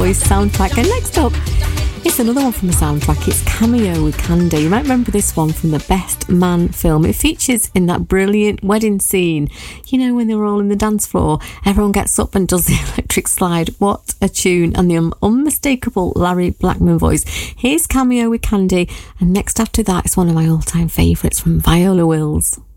Boys soundtrack. And next up, it's another one from the soundtrack. It's Cameo with Candy. You might remember this one from the Best Man film. It features in that brilliant wedding scene. You know, when they were all in the dance floor, everyone gets up and does the electric slide. What a tune. And the unmistakable Larry Blackmore voice. Here's Cameo with Candy. And next after that is one of my all-time favourites from Viola Wills.